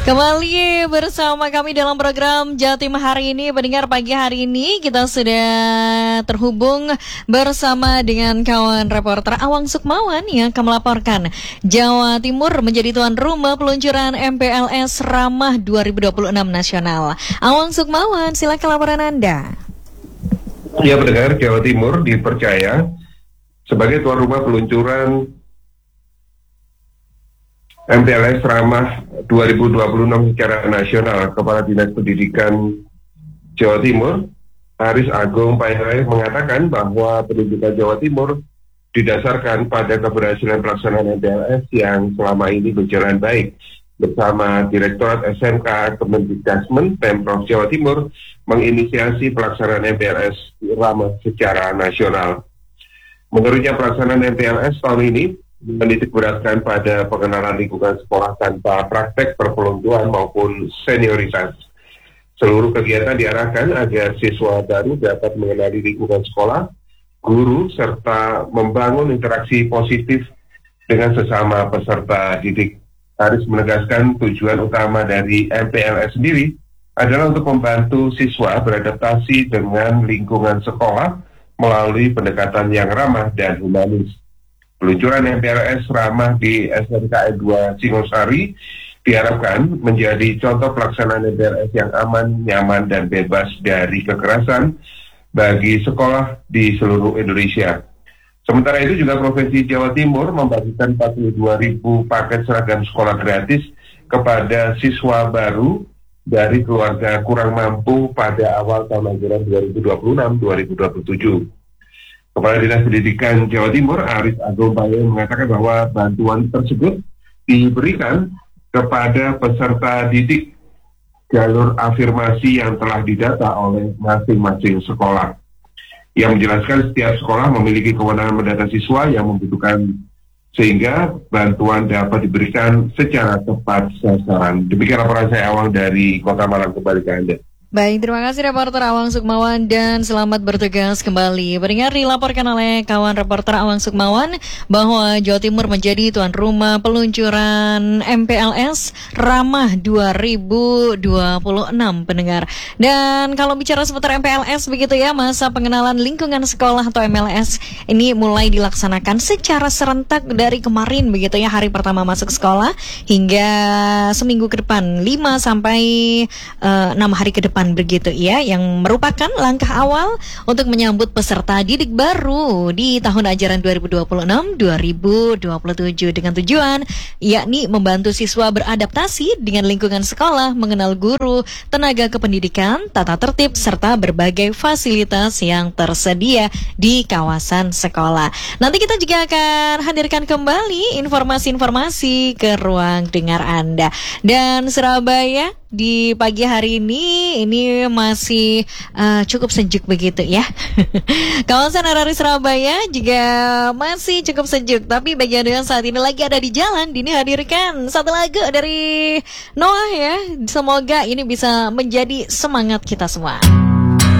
Kembali bersama kami dalam program Jatim hari ini. Pendengar, pagi hari ini kita sudah terhubung bersama dengan kawan reporter Awang Sukmawan yang akan melaporkan Jawa Timur menjadi tuan rumah peluncuran MPLS Ramah 2026 nasional. Awang Sukmawan, silakan laporan Anda. Ya, pendengar, Jawa Timur dipercaya sebagai tuan rumah peluncuran MPLS Ramah 2026 secara nasional. Kepala Dinas Pendidikan Jawa Timur, Haris Agung Pairai, mengatakan bahwa pendidikan Jawa Timur didasarkan pada keberhasilan pelaksanaan MPLS yang selama ini berjalan baik. Bersama Direktorat SMK Kemendikbudristek Pemprov Jawa Timur menginisiasi pelaksanaan MPLS Ramah secara nasional. Menurutnya pelaksanaan MPLS tahun ini menitik beratkan pada pengenalan lingkungan sekolah tanpa praktek perpeloncoan maupun senioritas. Seluruh kegiatan diarahkan agar siswa baru dapat mengenali lingkungan sekolah, guru, serta membangun interaksi positif dengan sesama peserta didik. Haris menegaskan tujuan utama dari MPLS sendiri adalah untuk membantu siswa beradaptasi dengan lingkungan sekolah melalui pendekatan yang ramah dan humanis. Peluncuran MPLS Ramah di SMK 2 Singosari diharapkan menjadi contoh pelaksanaan MPLS yang aman, nyaman, dan bebas dari kekerasan bagi sekolah di seluruh Indonesia. Sementara itu juga Provinsi Jawa Timur membagikan 42.000 paket seragam sekolah gratis kepada siswa baru dari keluarga kurang mampu pada awal tahun ajaran 2026-2027. Kepala Dinas Pendidikan Jawa Timur, Haris Agung Pairai, mengatakan bahwa bantuan tersebut diberikan kepada peserta didik jalur afirmasi yang telah didata oleh masing-masing sekolah. Yang menjelaskan setiap sekolah memiliki kewenangan mendata siswa yang membutuhkan sehingga bantuan dapat diberikan secara tepat sasaran. Demikian laporan saya, Awang, dari Kota Malang. Kembali ke Anda. Baik, terima kasih reporter Awang Sukmawan dan selamat bertugas kembali. Pendengar, dilaporkan oleh kawan reporter Awang Sukmawan bahwa Jawa Timur menjadi tuan rumah peluncuran MPLS Ramah 2026, pendengar. Dan kalau bicara seputar MPLS begitu ya, masa pengenalan lingkungan sekolah atau MLS ini mulai dilaksanakan secara serentak dari kemarin begitu ya, hari pertama masuk sekolah hingga seminggu ke depan, 5 sampai 6 hari ke depan begitu ya, yang merupakan langkah awal untuk menyambut peserta didik baru di tahun ajaran 2026-2027 dengan tujuan yakni membantu siswa beradaptasi dengan lingkungan sekolah, mengenal guru, tenaga kependidikan, tata tertib, serta berbagai fasilitas yang tersedia di kawasan sekolah. Nanti kita juga akan hadirkan kembali informasi-informasi ke ruang dengar Anda. Dan Surabaya di pagi hari ini masih cukup sejuk begitu ya. Kawasan RRI Surabaya juga masih cukup sejuk. Tapi bagi Anda yang saat ini lagi ada di jalan, Dini hadirkan satu lagu dari Noah ya. Semoga ini bisa menjadi semangat kita semua.